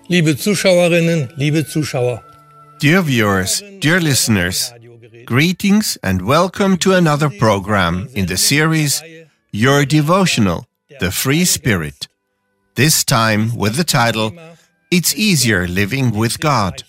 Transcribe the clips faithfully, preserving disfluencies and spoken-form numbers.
Liebe Zuschauerinnen, liebe Zuschauer. Dear viewers, dear listeners, greetings and welcome to another program in the series Your Devotional, The Free Spirit. This time with the title, It's Easier Living with God.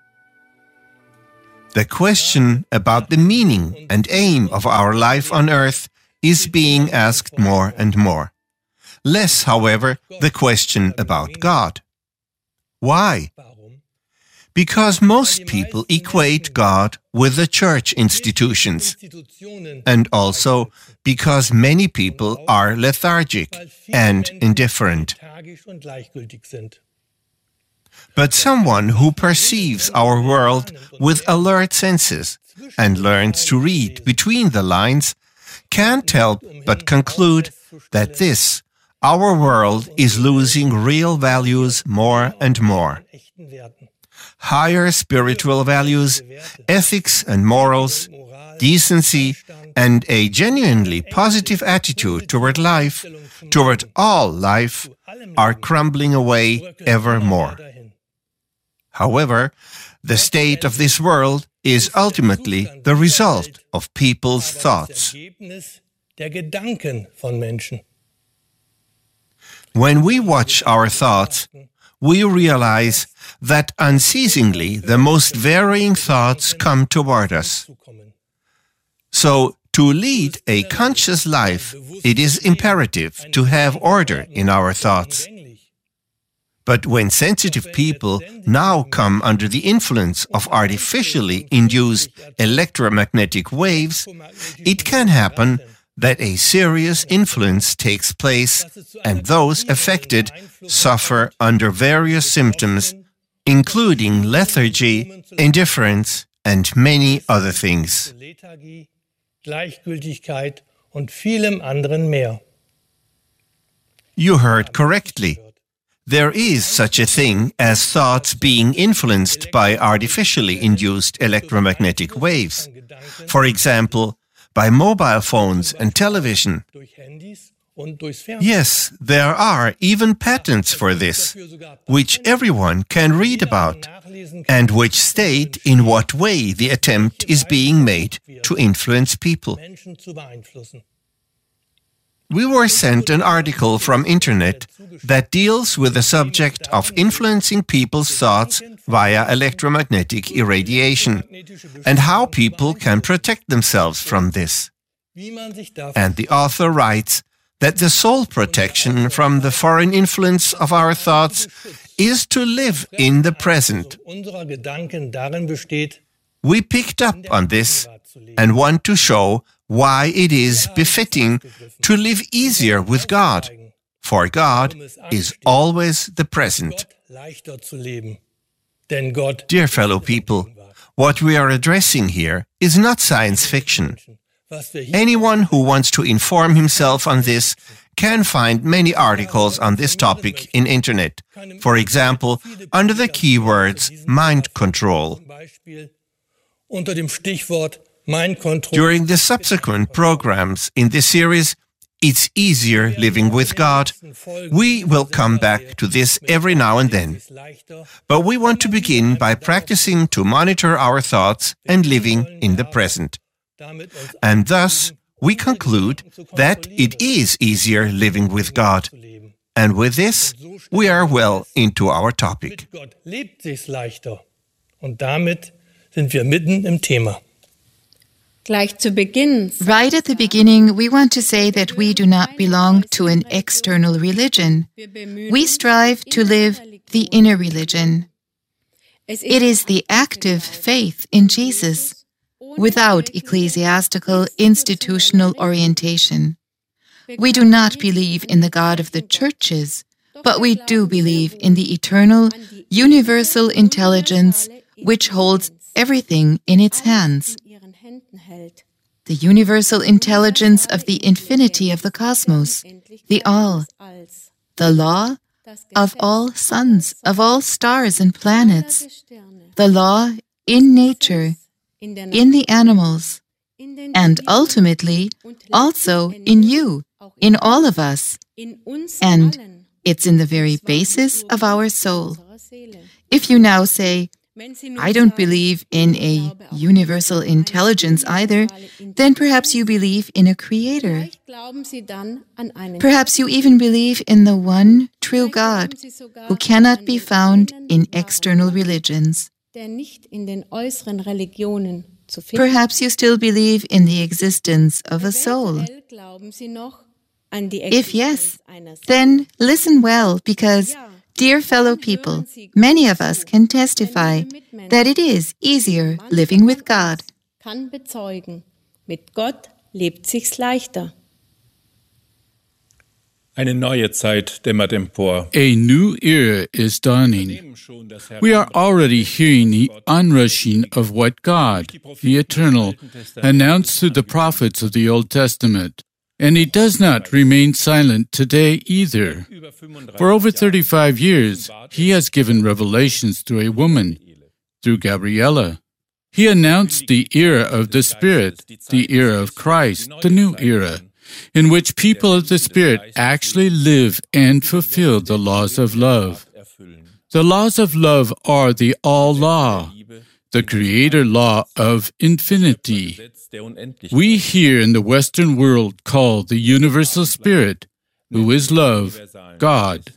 The question about the meaning and aim of our life on earth is being asked more and more. Less, however, the question about God. Why? Because most people equate God with the church institutions, and also because many people are lethargic and indifferent. But someone who perceives our world with alert senses and learns to read between the lines can't help but conclude that this, our world, is losing real values more and more. Higher spiritual values, ethics and morals, decency, and a genuinely positive attitude toward life, toward all life, are crumbling away ever more. However, the state of this world is ultimately the result of people's thoughts. When we watch our thoughts, we realize that unceasingly the most varying thoughts come toward us. So, to lead a conscious life, it is imperative to have order in our thoughts. But when sensitive people now come under the influence of artificially induced electromagnetic waves, it can happen that a serious influence takes place and those affected suffer under various symptoms, including lethargy, indifference, and many other things. You heard correctly. There is such a thing as thoughts being influenced by artificially induced electromagnetic waves. For example, by mobile phones and television. Yes, there are even patents for this, which everyone can read about, and which state in what way the attempt is being made to influence people. We were sent an article from Internet that deals with the subject of influencing people's thoughts via electromagnetic irradiation and how people can protect themselves from this. And the author writes that the sole protection from the foreign influence of our thoughts is to live in the present. We picked up on this and want to show why it is befitting to live easier with God, for God is always the present. Dear fellow people, what we are addressing here is not science fiction. Anyone who wants to inform himself on this can find many articles on this topic in Internet, for example, under the keywords mind control. During the subsequent programs in this series, It's Easier Living with God, we will come back to this every now and then. But we want to begin by practicing to monitor our thoughts and living in the present. And thus, we conclude that it is easier living with God. And with this, we are well into our topic. Right at the beginning, we want to say that we do not belong to an external religion. We strive to live the inner religion. It is the active faith in Jesus, without ecclesiastical, institutional orientation. We do not believe in the God of the churches, but we do believe in the eternal, universal intelligence which holds everything in its hands. The universal intelligence of the infinity of the cosmos, the all, the law of all suns, of all stars and planets, the law in nature, in the animals, and ultimately also in you, in all of us, and It's in the very basis of our soul. If you now say, I don't believe in a universal intelligence either, then perhaps you believe in a creator. Perhaps you even believe in the one true God who cannot be found in external religions. Perhaps you still believe in the existence of a soul. If yes, then listen well, because, dear fellow people, many of us can testify that it is easier living with God. Eine neue Zeit dämmert empor. A new era is dawning. We are already hearing the onrushing of what God, the Eternal, announced through the prophets of the Old Testament. And He does not remain silent today either. For over thirty-five years, He has given revelations through a woman, through Gabriella. He announced the era of the Spirit, the era of Christ, the new era, in which people of the Spirit actually live and fulfill the laws of love. The laws of love are the all-law, the creator law of infinity. We here in the Western world call the universal Spirit, who is love, God.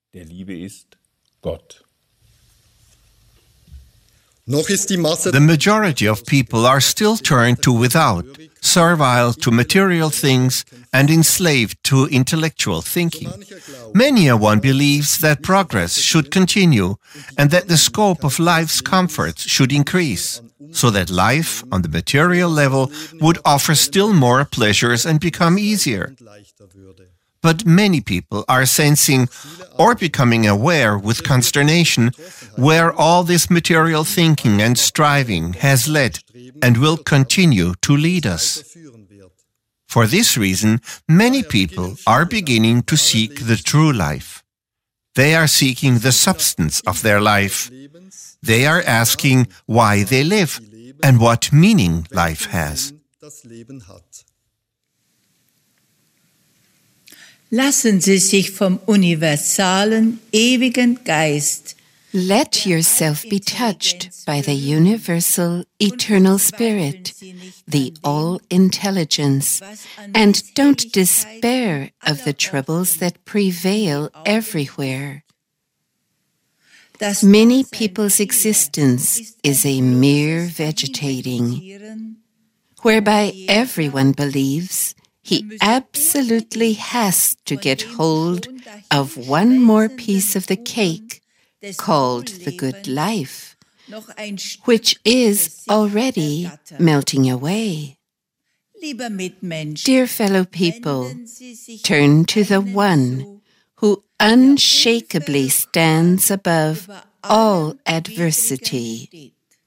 The majority of people are still turned to without, servile to material things, and enslaved to intellectual thinking. Many a one believes that progress should continue and that the scope of life's comforts should increase, so that life on the material level would offer still more pleasures and become easier. But many people are sensing or becoming aware with consternation where all this material thinking and striving has led and will continue to lead us. For this reason, many people are beginning to seek the true life. They are seeking the substance of their life. They are asking why they live and what meaning life has. Lassen Sie sich vom universalen, ewigen Geist. Let yourself be touched by the universal, eternal Spirit, the all-intelligence, and don't despair of the troubles that prevail everywhere. Many people's existence is a mere vegetating, whereby everyone believes he absolutely has to get hold of one more piece of the cake called the good life, which is already melting away. Dear fellow people, turn to the one who unshakably stands above all adversity.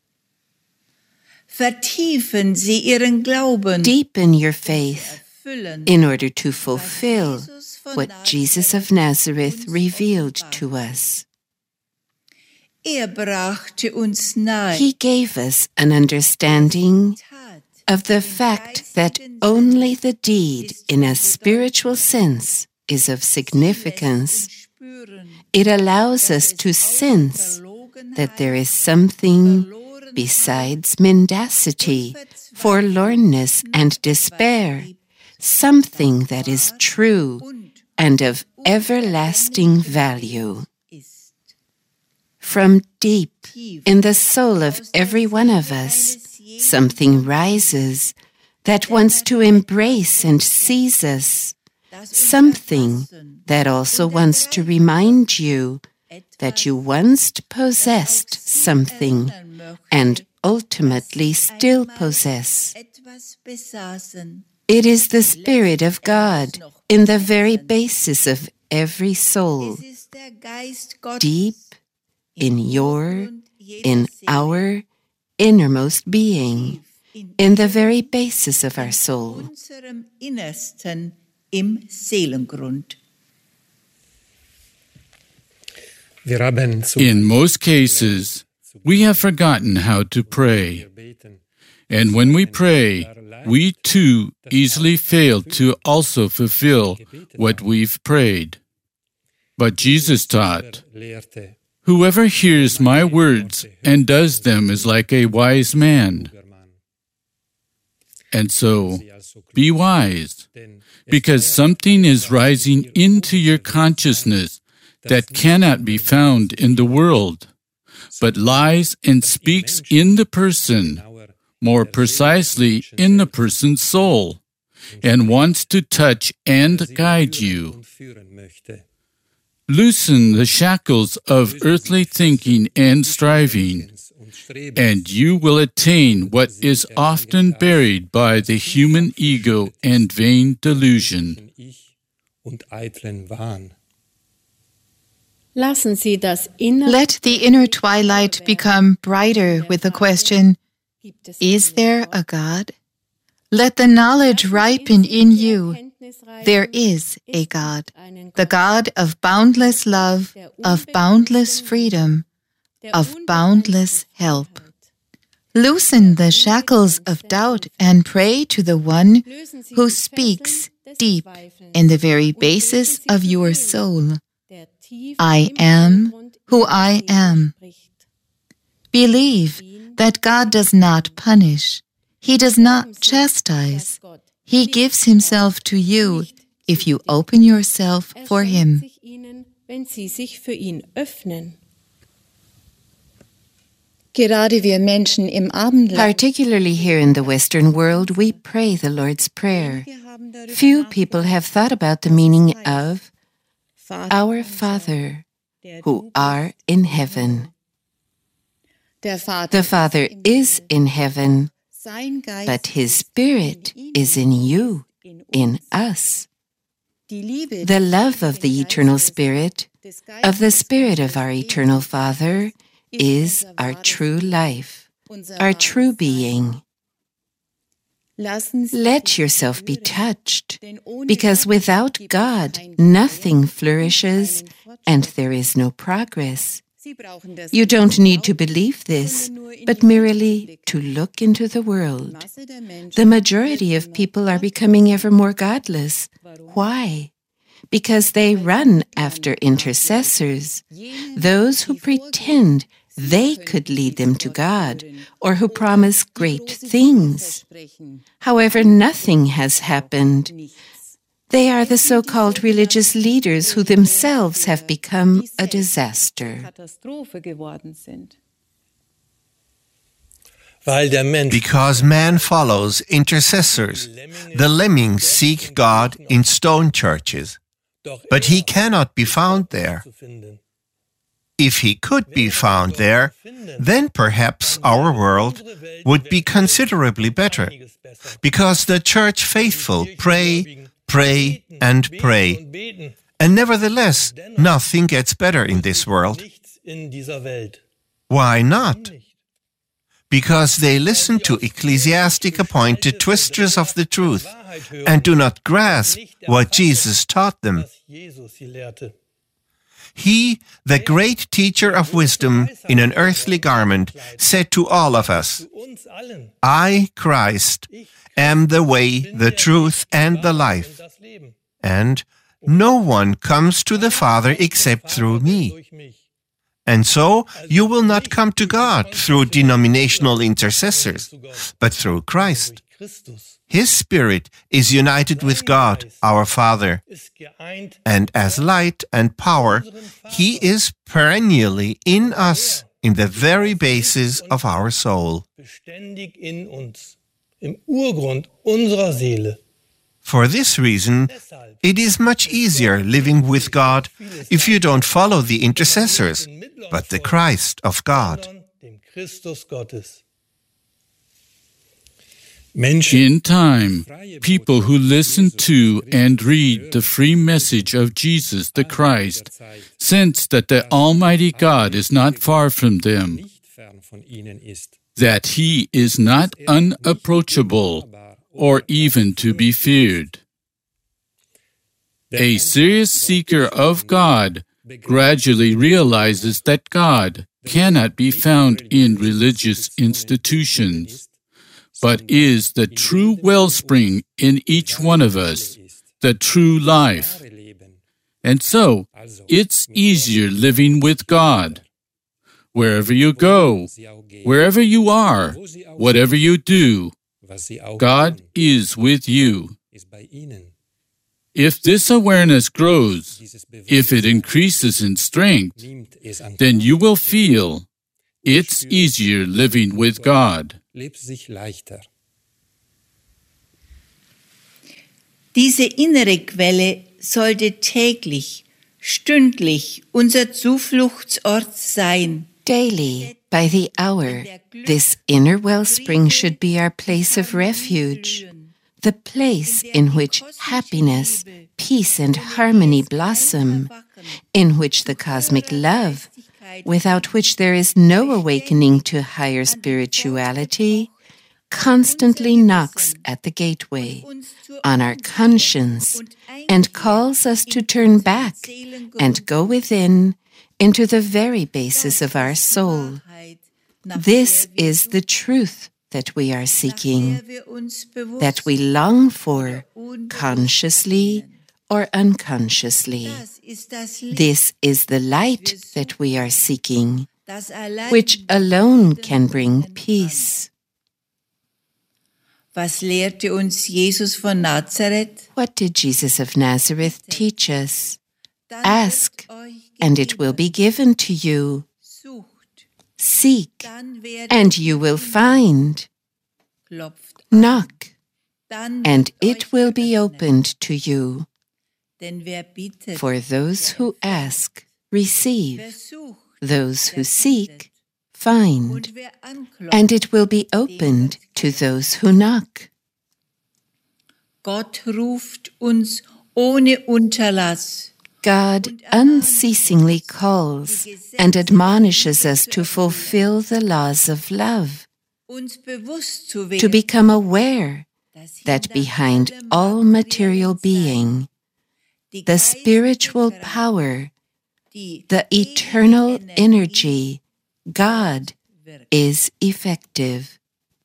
Deepen your faith in order to fulfill what Jesus of Nazareth revealed to us. He gave us an understanding of the fact that only the deed in a spiritual sense is of significance. It allows us to sense that there is something besides mendacity, forlornness, and despair, something that is true and of everlasting value. From deep in the soul of every one of us, something rises that wants to embrace and seize us, something that also wants to remind you that you once possessed something and ultimately still possess. It is the Spirit of God in the very basis of every soul, deep in your, in our innermost being, in the very basis of our soul. In most cases, we have forgotten how to pray. And when we pray, we too easily fail to also fulfill what we've prayed. But Jesus taught, "Whoever hears my words and does them is like a wise man." And so, be wise, because something is rising into your consciousness that cannot be found in the world, but lies and speaks in the person, more precisely in the person's soul, and wants to touch and guide you. Loosen the shackles of earthly thinking and striving, and you will attain what is often buried by the human ego and vain delusion. Let the inner twilight become brighter with the question, is there a God? Let the knowledge ripen in you. There is a God, the God of boundless love, of boundless freedom, of boundless help. Loosen the shackles of doubt and pray to the one who speaks deep in the very basis of your soul. I am who I am. Believe that God does not punish. He does not chastise. He gives himself to you if you open yourself for him. Particularly here in the Western world, we pray the Lord's Prayer. Few people have thought about the meaning of Our Father, who art in heaven. The Father is in heaven, but His Spirit is in you, in us. The love of the Eternal Spirit, of the Spirit of our Eternal Father, is our true life, our true being. Let yourself be touched, because without God, nothing flourishes and there is no progress. You don't need to believe this, but merely to look into the world. The majority of people are becoming ever more godless. Why? Because they run after intercessors, those who pretend they could lead them to God, or who promise great things. However, nothing has happened. They are the so-called religious leaders who themselves have become a disaster. Because man follows intercessors, the lemmings seek God in stone churches, but he cannot be found there. If he could be found there, then perhaps our world would be considerably better, because the church faithful pray, pray, and pray, and nevertheless, nothing gets better in this world. Why not? Because they listen to ecclesiastic-appointed twisters of the truth and do not grasp what Jesus taught them. He, the great teacher of wisdom in an earthly garment, said to all of us, I, Christ, am the way, the truth, and the life, and no one comes to the Father except through me. And so you will not come to God through denominational intercessors, but through Christ. His Spirit is united with God, our Father, and as light and power, He is perennially in us, in the very basis of our soul. For this reason, it is much easier living with God if you don't follow the intercessors, but the Christ of God. In time, people who listen to and read the free message of Jesus the Christ sense that the Almighty God is not far from them, that He is not unapproachable or even to be feared. A serious seeker of God gradually realizes that God cannot be found in religious institutions, but is the true wellspring in each one of us, the true life. And so, it's easier living with God. Wherever you go, wherever you are, whatever you do, God is with you. If this awareness grows, if it increases in strength, then you will feel it's easier living with God. Diese innere Quelle sollte täglich, stündlich unser Zufluchtsort sein. Daily, by the hour, this inner wellspring should be our place of refuge, the place in which happiness, peace, and harmony blossom, in which the cosmic love, without which there is no awakening to higher spirituality, constantly knocks at the gateway, on our conscience, and calls us to turn back and go within into the very basis of our soul. This is the truth that we are seeking, that we long for, consciously or unconsciously. This is the light that we are seeking, which alone can bring peace. Was lehrte uns Jesus von Nazareth? What did Jesus of Nazareth teach us? Ask, and it will be given to you. Seek, and you will find. Knock, and it will be opened to you. For those who ask, receive. Those who seek, find. And it will be opened to those who knock. Gott ruft uns ohne Unterlass. God unceasingly calls and admonishes us to fulfill the laws of love, to become aware that behind all material being, the spiritual power, the eternal energy, God, is effective.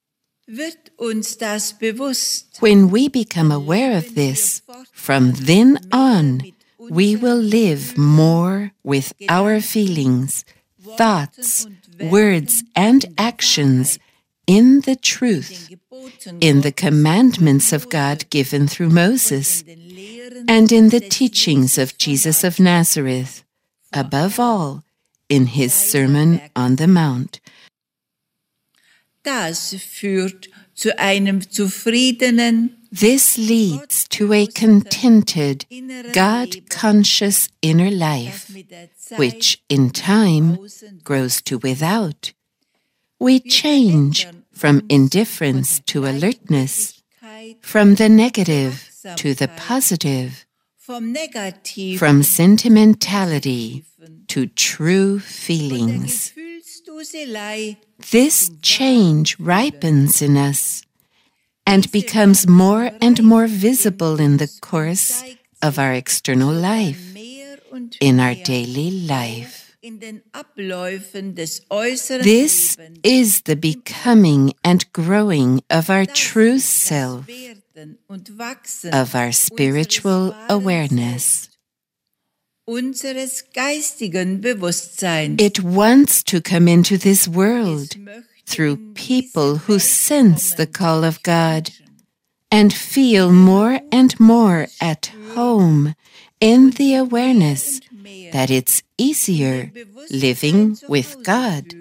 When we become aware of this, from then on, we will live more with our feelings, thoughts, words, and actions in the truth, in the commandments of God given through Moses, and in the teachings of Jesus of Nazareth, above all, in his Sermon on the Mount. Das führt zu einem zufriedenen, This leads to a contented, God-conscious inner life, which in time grows to without. We change from indifference to alertness, from the negative to the positive, from sentimentality to true feelings. This change ripens in us and becomes more and more visible in the course of our external life, in our daily life. This is the becoming and growing of our true self, of our spiritual awareness. It wants to come into this world through people who sense the call of God and feel more and more at home in the awareness that it's easier living with God.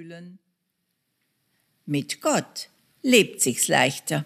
Mit Gott lebt sich's leichter.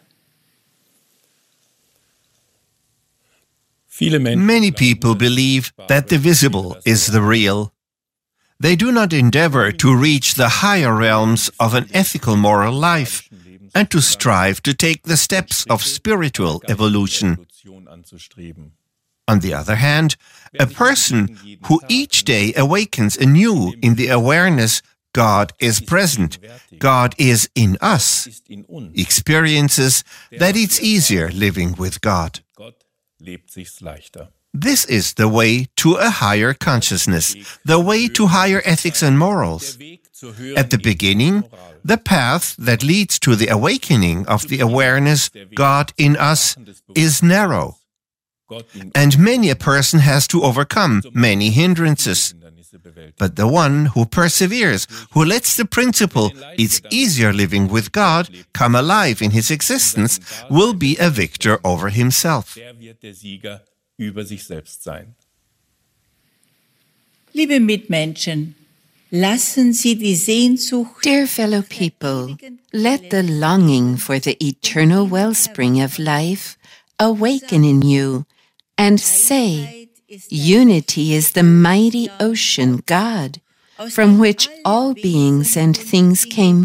Many people believe that the visible is the real. They do not endeavor to reach the higher realms of an ethical moral life and to strive to take the steps of spiritual evolution. On the other hand, a person who each day awakens anew in the awareness God is present, God is in us, experiences that it's easier living with God. This is the way to a higher consciousness, the way to higher ethics and morals. At the beginning, the path that leads to the awakening of the awareness God in us is narrow. and many a person has to overcome many hindrances. But the one who perseveres, who lets the principle, it's easier living with God, come alive in his existence, will be a victor over himself. Liebe Mitmenschen, lassen Sie die Sehnsucht. Dear fellow people, let the longing for the eternal wellspring of life awaken in you and say, unity is the mighty ocean, God, from which all beings and things came